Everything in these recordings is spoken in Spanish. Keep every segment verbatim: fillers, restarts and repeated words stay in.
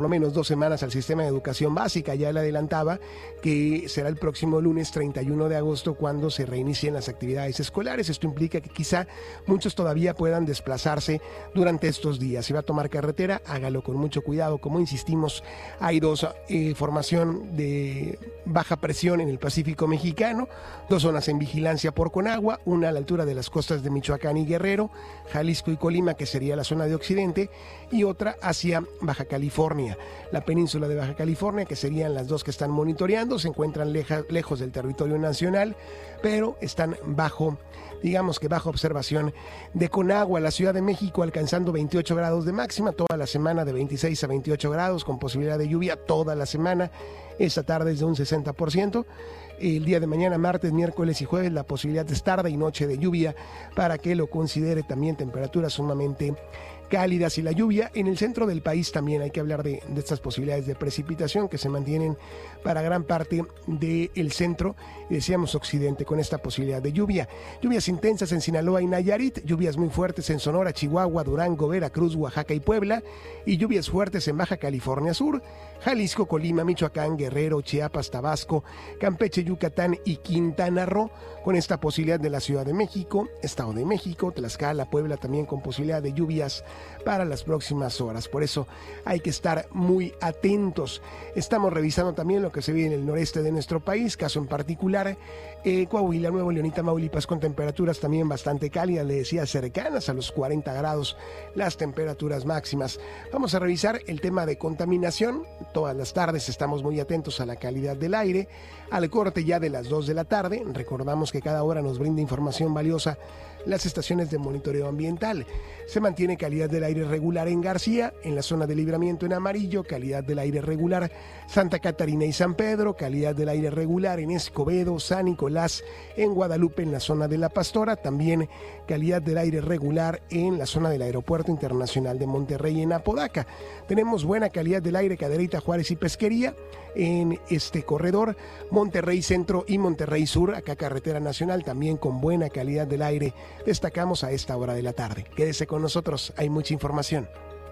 por lo menos dos semanas al sistema de educación básica. Ya le adelantaba que será el próximo lunes treinta y uno de agosto cuando se reinicien las actividades escolares. Esto implica que quizá muchos todavía puedan desplazarse durante estos días. Si va a tomar carretera, hágalo con mucho cuidado. Como insistimos, hay dos eh, formación de baja presión en el Pacífico mexicano, dos zonas en vigilancia por Conagua, una a la altura de las costas de Michoacán y Guerrero, Jalisco y Colima, que sería la zona de occidente, y otra hacia Baja California. La península de Baja California, que serían las dos que están monitoreando, se encuentran leja, lejos del territorio nacional, pero están bajo, digamos que bajo observación de Conagua. La Ciudad de México alcanzando veintiocho grados de máxima, toda la semana de veintiséis a veintiocho grados, con posibilidad de lluvia toda la semana. Esta tarde es de un sesenta por ciento. El día de mañana, martes, miércoles y jueves, la posibilidad es tarde y noche de lluvia para que lo considere. También temperaturas sumamente cálidas. Y la lluvia en el centro del país también hay que hablar de, de estas posibilidades de precipitación que se mantienen para gran parte del centro y decíamos occidente, con esta posibilidad de lluvia. Lluvias intensas en Sinaloa y Nayarit, lluvias muy fuertes en Sonora, Chihuahua, Durango, Veracruz, Oaxaca y Puebla, y lluvias fuertes en Baja California Sur, Jalisco, Colima, Michoacán, Guerrero, Chiapas, Tabasco, Campeche, Yucatán y Quintana Roo, con esta posibilidad de la Ciudad de México, Estado de México, Tlaxcala, Puebla, también con posibilidad de lluvias para las próximas horas. Por eso hay que estar muy atentos. Estamos revisando también lo que se vive en el noreste de nuestro país, caso en particular eh, Coahuila, Nuevo León y Tamaulipas, con temperaturas también bastante cálidas, le decía, cercanas a los cuarenta grados las temperaturas máximas. Vamos a revisar el tema de contaminación. Todas las tardes estamos muy atentos a la calidad del aire. Al corte ya de las dos de la tarde, recordamos que cada hora nos brinda información valiosa las estaciones de monitoreo ambiental. Se mantiene calidad del aire regular en García, en la zona de Libramiento en amarillo, calidad del aire regular Santa Catarina y San Pedro, calidad del aire regular en Escobedo, San Nicolás, en Guadalupe, en la zona de La Pastora, también calidad del aire regular en la zona del Aeropuerto Internacional de Monterrey, en Apodaca. Tenemos buena calidad del aire Cadereyta, Juárez y Pesquería, en este corredor, Monterrey Centro y Monterrey Sur, acá carretera nacional, también con buena calidad del aire. Destacamos a esta hora de la tarde. Quédese con nosotros, hay mucha información.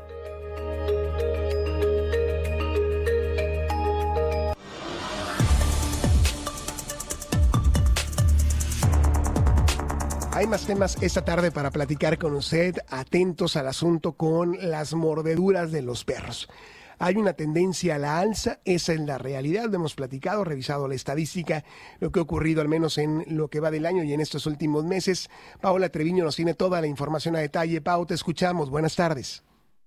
Hay más temas esta tarde para platicar con usted, atentos al asunto con las mordeduras de los perros. Hay una tendencia a la alza, esa es la realidad, lo hemos platicado, revisado la estadística, lo que ha ocurrido al menos en lo que va del año y en estos últimos meses. Paola Treviño nos tiene toda la información a detalle. Pau, te escuchamos, buenas tardes.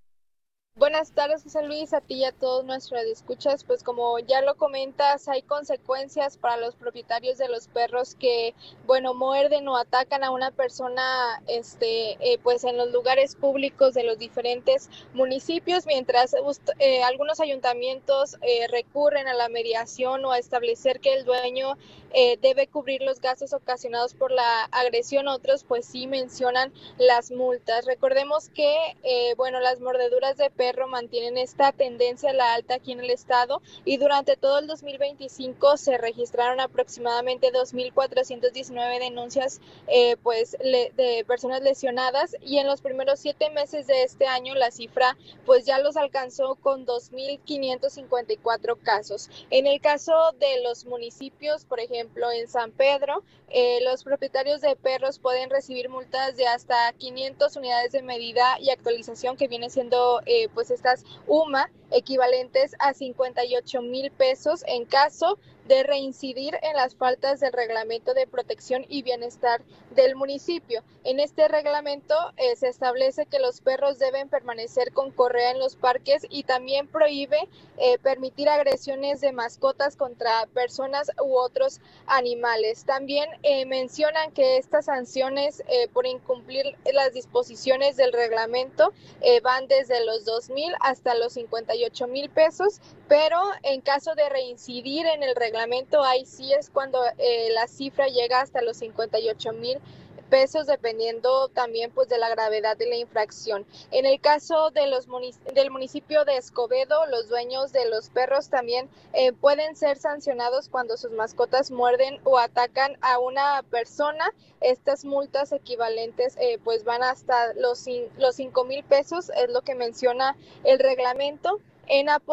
Buenas tardes, José Luis, a ti y a todos nuestros escuchas. Pues como ya lo comentas, hay consecuencias para los propietarios de los perros que, bueno, muerden o atacan a una persona, este, eh, pues en los lugares públicos de los diferentes municipios, mientras eh, algunos ayuntamientos eh, recurren a la mediación o a establecer que el dueño eh, debe cubrir los gastos ocasionados por la agresión. Otros, pues sí mencionan las multas. Recordemos que, eh, bueno, las mordeduras de perros perro mantienen esta tendencia a la alta aquí en el estado y durante todo el dos mil veinticinco se registraron aproximadamente dos mil cuatrocientas diecinueve denuncias eh, pues le, de personas lesionadas y en los primeros siete meses de este año la cifra pues ya los alcanzó con dos mil quinientos cincuenta y cuatro casos. En el caso de los municipios, por ejemplo en San Pedro, eh, los propietarios de perros pueden recibir multas de hasta quinientas unidades de medida y actualización que viene siendo eh, pues estas U M A equivalentes a cincuenta y ocho mil pesos en caso de reincidir en las faltas del reglamento de protección y bienestar del municipio. En este reglamento eh, se establece que los perros deben permanecer con correa en los parques y también prohíbe eh, permitir agresiones de mascotas contra personas u otros animales. También eh, mencionan que estas sanciones eh, por incumplir las disposiciones del reglamento eh, van desde los dos mil hasta los cincuenta y ocho mil pesos, pero en caso de reincidir en el reglamento, ahí sí es cuando eh, la cifra llega hasta los cincuenta y ocho mil pesos, dependiendo también pues de la gravedad de la infracción. En el caso de los munic- del municipio de Escobedo, los dueños de los perros también eh, pueden ser sancionados cuando sus mascotas muerden o atacan a una persona. Estas multas equivalentes eh, pues van hasta los, los cinco mil pesos, es lo que menciona el reglamento. En